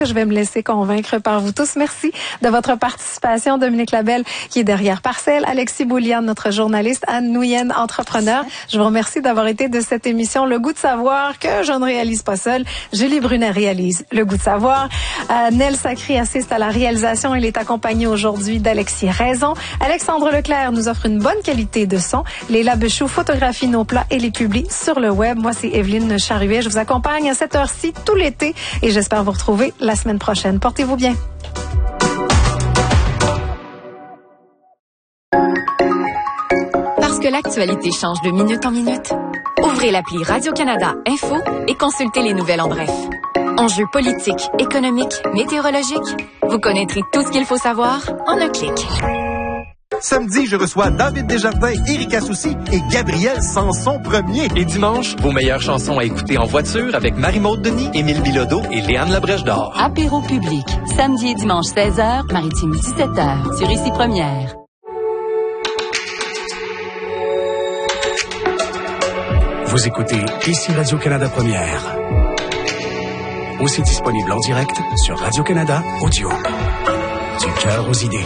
Je vais me laisser convaincre par vous tous. Merci de votre participation. Dominique Labelle, qui est derrière Parcelles. Alexis Boulian, notre journaliste. Anne Nouyen, entrepreneur. Je vous remercie d'avoir été de cette émission Le Goût de savoir, que je ne réalise pas seule. Julie Brunet réalise Le Goût de savoir. Nel Sacré assiste à la réalisation. Il est accompagné aujourd'hui d'Alexis Raison. Alexandre Leclerc nous offre une bonne qualité de son. Léla Bechou photographie nos plats et les publie sur le web. Moi, c'est Evelyne Charruet. Je vous accompagne à cette heure-ci tout l'été et j'espère vous retrouver la semaine prochaine. Portez-vous bien. Parce que l'actualité change de minute en minute, ouvrez l'appli Radio-Canada Info et consultez les nouvelles en bref. Enjeux politiques, économiques, météorologiques, vous connaîtrez tout ce qu'il faut savoir en un clic. Samedi, je reçois David Desjardins, Erika Soucy et Gabriel Sanson premier. Et dimanche, vos meilleures chansons à écouter en voiture avec Marie-Maude Denis, Émile Bilodeau et Léane Labrèche d'Or. Apéro public, samedi et dimanche 16h, Maritime 17h, sur Ici Première. Vous écoutez Ici Radio-Canada Première. Aussi disponible en direct sur Radio-Canada Audio. Du cœur aux idées.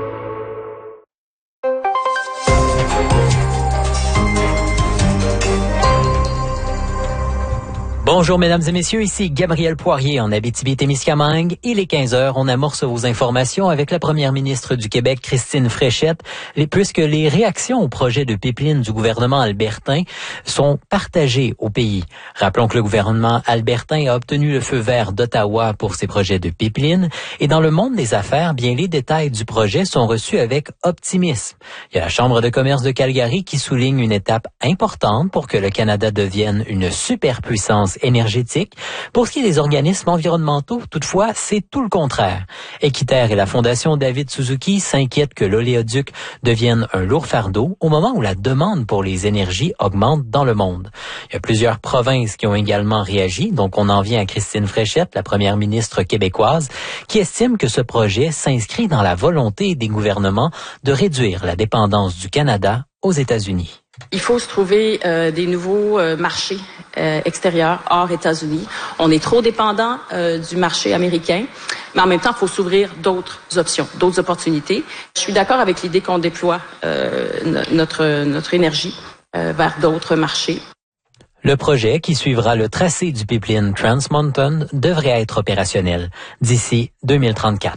Bonjour mesdames et messieurs, ici Gabriel Poirier en Abitibi-Témiscamingue. Il est 15h, on amorce vos informations avec la première ministre du Québec, Christine Fréchette, puisque les réactions au projet de pipeline du gouvernement albertain sont partagées au pays. Rappelons que le gouvernement albertain a obtenu le feu vert d'Ottawa pour ses projets de pipeline et dans le monde des affaires, bien les détails du projet sont reçus avec optimisme. Il y a la Chambre de commerce de Calgary qui souligne une étape importante pour que le Canada devienne une superpuissance énergétique. Pour ce qui est des organismes environnementaux, toutefois, c'est tout le contraire. Équiterre et la Fondation David Suzuki s'inquiètent que l'oléoduc devienne un lourd fardeau au moment où la demande pour les énergies augmente dans le monde. Il y a plusieurs provinces qui ont également réagi, donc on en vient à Christine Fréchette, la première ministre québécoise, qui estime que ce projet s'inscrit dans la volonté des gouvernements de réduire la dépendance du Canada aux États-Unis. Il faut se trouver des nouveaux marchés extérieurs hors États-Unis. On est trop dépendant du marché américain, mais en même temps, il faut s'ouvrir d'autres options, d'autres opportunités. Je suis d'accord avec l'idée qu'on déploie notre énergie vers d'autres marchés. Le projet, qui suivra le tracé du pipeline Trans Mountain, devrait être opérationnel d'ici 2034.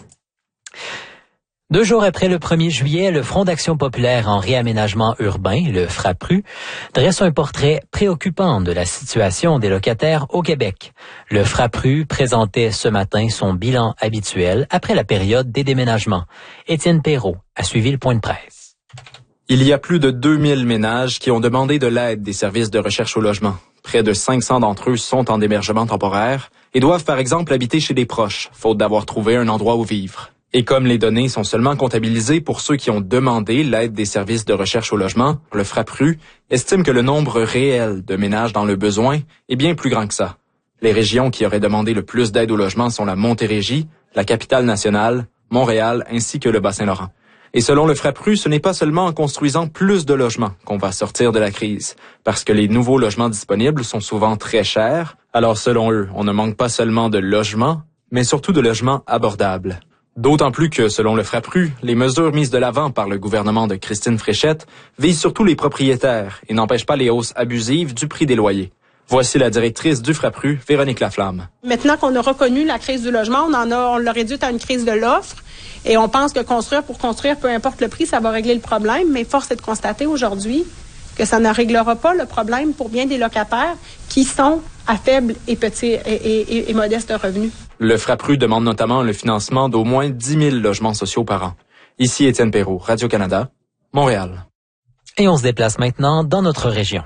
2 jours après le 1er juillet, le Front d'action populaire en réaménagement urbain, le FRAPRU, dresse un portrait préoccupant de la situation des locataires au Québec. Le FRAPRU présentait ce matin son bilan habituel après la période des déménagements. Étienne Perrault a suivi le point de presse. Il y a plus de 2000 ménages qui ont demandé de l'aide des services de recherche au logement. Près de 500 d'entre eux sont en hébergement temporaire et doivent par exemple habiter chez des proches, faute d'avoir trouvé un endroit où vivre. Et comme les données sont seulement comptabilisées pour ceux qui ont demandé l'aide des services de recherche au logement, le FRAPRU estime que le nombre réel de ménages dans le besoin est bien plus grand que ça. Les régions qui auraient demandé le plus d'aide au logement sont la Montérégie, la Capitale-Nationale, Montréal ainsi que le Bas-Saint-Laurent. Et selon le FRAPRU, ce n'est pas seulement en construisant plus de logements qu'on va sortir de la crise, parce que les nouveaux logements disponibles sont souvent très chers. Alors selon eux, on ne manque pas seulement de logements, mais surtout de logements abordables. D'autant plus que, selon le FRAPRU, les mesures mises de l'avant par le gouvernement de Christine Fréchette visent surtout les propriétaires et n'empêchent pas les hausses abusives du prix des loyers. Voici la directrice du FRAPRU, Véronique Laflamme. Maintenant qu'on a reconnu la crise du logement, on l'a réduite à une crise de l'offre et on pense que construire pour construire, peu importe le prix, ça va régler le problème, mais force est de constater aujourd'hui que ça ne réglera pas le problème pour bien des locataires qui sont à faible et petit et modeste revenus. Le FRAPRU demande notamment le financement d'au moins 10 000 logements sociaux par an. Ici Étienne Perrault, Radio-Canada, Montréal. Et on se déplace maintenant dans notre région.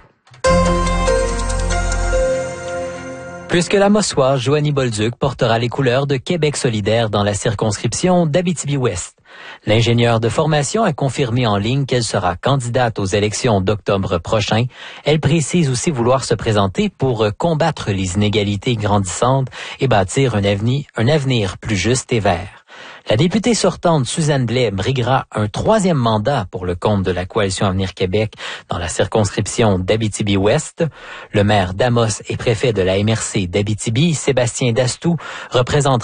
Puisque la Mossoise Joanie Bolduc portera les couleurs de Québec solidaire dans la circonscription d'Abitibi-Ouest. L'ingénieure de formation a confirmé en ligne qu'elle sera candidate aux élections d'octobre prochain. Elle précise aussi vouloir se présenter pour combattre les inégalités grandissantes et bâtir un avenir plus juste et vert. La députée sortante Suzanne Blais briguera un 3e mandat pour le compte de la Coalition Avenir Québec dans la circonscription d'Abitibi-Ouest. Le maire d'Amos et préfet de la MRC d'Abitibi, Sébastien Dastou, représentera